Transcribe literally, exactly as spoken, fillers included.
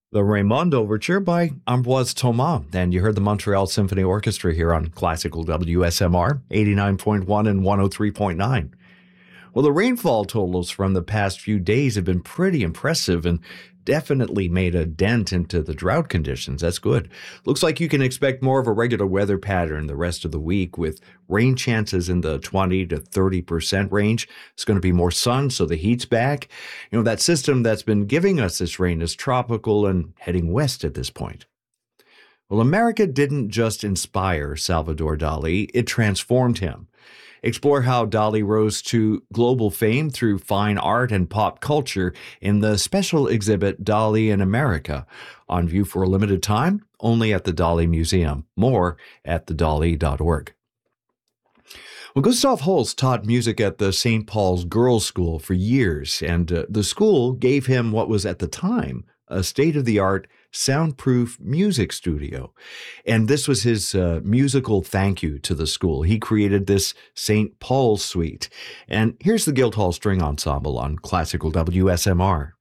The Raymond Overture by Ambroise Thomas. And you heard the Montreal Symphony Orchestra here on Classical W S M R, eighty-nine point one and one oh three point nine. Well, the rainfall totals from the past few days have been pretty impressive and definitely made a dent into the drought conditions. That's good. Looks like you can expect more of a regular weather pattern the rest of the week with rain chances in the twenty to thirty percent range. It's going to be more sun, so the heat's back. You know, that system that's been giving us this rain is tropical and heading west at this point. Well, America didn't just inspire Salvador Dali, it transformed him. Explore how Dali rose to global fame through fine art and pop culture in the special exhibit Dali in America, on view for a limited time, only at the Dali Museum. More at the dali dot org. Well, Gustav Holst taught music at the Saint Paul's Girls' School for years, and uh, the school gave him what was at the time a state-of-the-art soundproof music studio. And this was his uh, musical thank you to the school. He created this Saint Paul's Suite. And here's the Guildhall String Ensemble on Classical W S M R.